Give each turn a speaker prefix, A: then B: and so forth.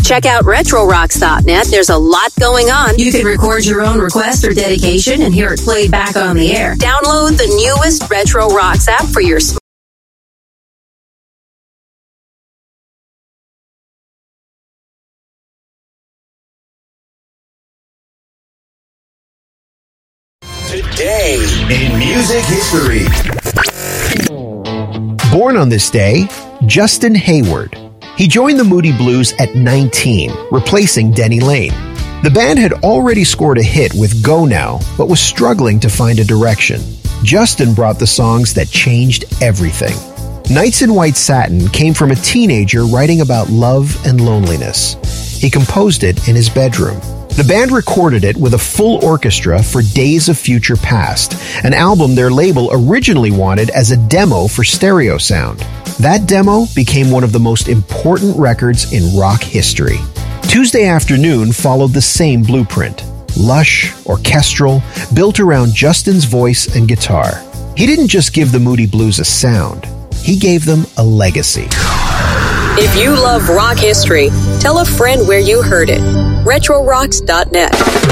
A: Check out RetroRocks.net. There's a lot going on. You can record your own request or dedication and hear it played back on the air. Download the newest Retro Rocks app for your smartphone.
B: Today in music history.
C: Born on this day, Justin Hayward. He joined the Moody Blues at 19, replacing Denny Laine. The band had already scored a hit with Go Now, but was struggling to find a direction. Justin brought the songs that changed everything. Nights in White Satin came from a teenager writing about love and loneliness. He composed it in his bedroom. The band recorded it with a full orchestra for Days of Future Past, an album their label originally wanted as a demo for stereo sound. That demo became one of the most important records in rock history. Tuesday Afternoon followed the same blueprint. Lush, orchestral, built around Justin's voice and guitar. He didn't just give the Moody Blues a sound, he gave them a legacy.
A: If you love rock history, tell a friend where you heard it. RetroRocks.net.